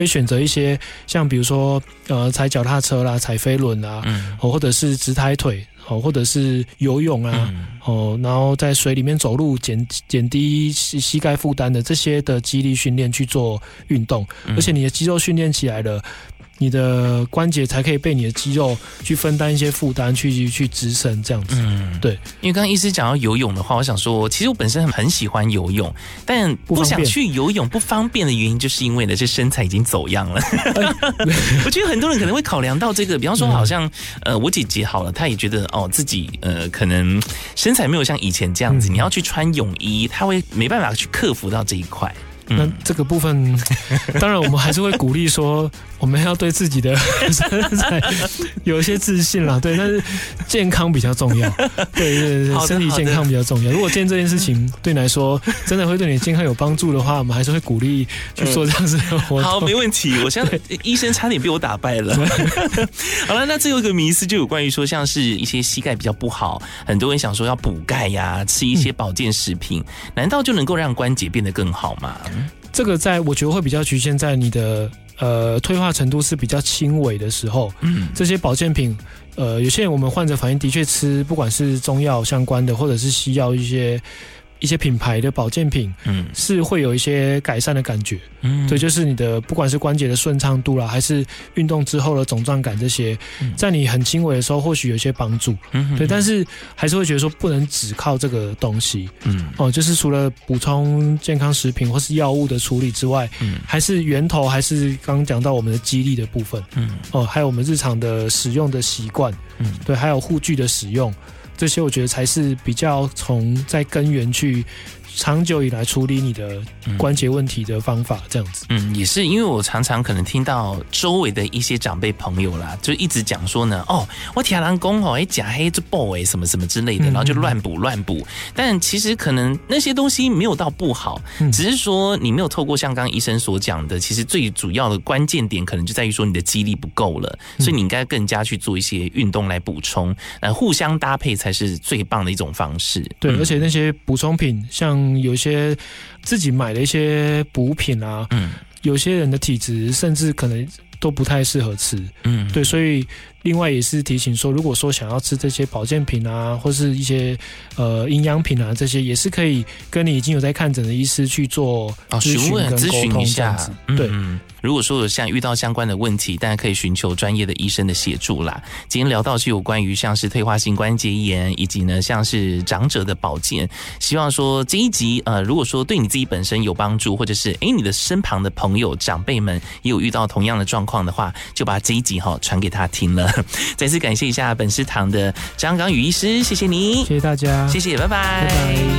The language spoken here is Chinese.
可以选择一些像比如说踩脚踏车啦、踩飞轮啊，或者是直抬腿，或者是游泳啊，然后在水里面走路减低膝盖负担的这些的肌力训练去做运动，而且你的肌肉训练起来了，你的关节才可以被你的肌肉去分担一些负担，去支撑这样子。对。 因为刚刚医师讲到游泳的话，我想说，其实我本身很喜欢游泳，但不想去游泳不方便的原因，就是因为呢，这身材已经走样了。我觉得很多人可能会考量到这个，比方说，好像我姐姐好了，她也觉得自己可能身材没有像以前这样子，你要去穿泳衣，她会没办法去克服到这一块。 那这个部分，当然我们还是会鼓励说，我们要对自己的身材有一些自信啦，对，但是健康比较重要，对，身体健康比较重要。如果今天这件事情对你来说真的会对你的健康有帮助的话，我们还是会鼓励去做这样子的活动。 好，没问题。我现在医生差点被我打败了。好了，那最后一个迷思就有关于说，像是一些膝盖比较不好，很多人想说要补钙呀，吃一些保健食品，难道就能够让关节变得更好吗？ 这个我觉得会比较局限在你的退化程度是比较轻微的时候，这些保健品，有些人我们患者反映的确吃不管是中药相关的或者是西药一些品牌的保健品，是会有一些改善的感觉，对，就是你的不管是关节的顺畅度啦，还是运动之后的肿胀感这些，在你很轻微的时候或许有一些帮助，对，但是还是会觉得说不能只靠这个东西，就是除了补充健康食品或是药物的处理之外，还是源头还是刚刚讲到我们的肌力的部分，还有我们日常的使用的习惯，对，还有护具的使用。这些我觉得才是比较从在根源去长久以来处理你的关节问题的方法，这样子。 也是因为我常常可能听到周围的一些长辈朋友啦，就一直讲说呢，我听人讲假黑这爆什么什么之类的，然后就乱补。但其实可能那些东西没有到不好，只是说你没有透过像刚刚医生所讲的，其实最主要的关键点可能就在于说你的肌力不够了，所以你应该更加去做一些运动来补充，互相搭配才是最棒的一种方式。 对，而且那些补充品，像有些自己买的一些补品啊，有些人的体质甚至可能都不太适合吃，对，所以另外也是提醒说，如果说想要吃这些保健品啊，或是一些营养品啊，这些也是可以跟你已经有在看诊的医师去做咨询跟沟通一下，对。 如果说有遇到相关的问题，当然可以寻求专业的医生的协助啦。今天聊到是有关于像是退化性关节炎，以及呢像是长者的保健。希望说这一集如果说对你自己本身有帮助，或者是你的身旁的朋友长辈们也有遇到同样的状况的话，就把这一集传给他听了。再次感谢一下本师堂的张刚宇医师，谢谢你， 谢谢大家， 谢谢，拜拜。